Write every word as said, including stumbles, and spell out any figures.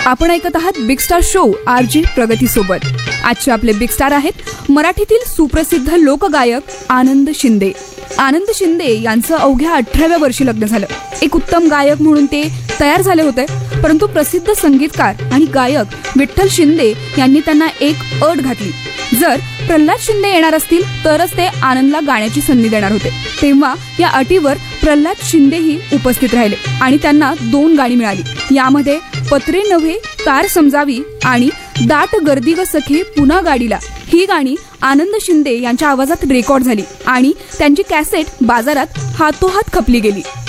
आपण ऐकत आहात big star show R J प्रगती सोबत. आजचे आपले बिग स्टार आहेत मराठीतील सुप्रसिद्ध लोकगायक आनंद शिंदे. आनंद शिंदे यांचं अवघ्या अठराव्या वर्षी लग्न झालं. एक उत्तम गायक म्हणून ते तयार झाले होते, परंतु प्रसिद्ध संगीतकार आणि गायक विठ्ठल शिंदे यांनी त्यांना एक अट घातली. जर प्रल्हाद शिंदे येणार असतील तरच ते आनंदला गाण्याची संधी देणार होते. तेव्हा या अटीवर प्रल्हाद शिंदेही उपस्थित राहिले आणि त्यांना दोन गाणी मिळाली. यामध्ये पत्रे नव्हे कार समजावी आणि दाट गर्दी ग सखे पुन्हा गाडीला ही गाणी आनंद शिंदे यांच्या आवाजात रेकॉर्ड झाली आणि त्यांची कॅसेट बाजारात हातोहात खपली गेली.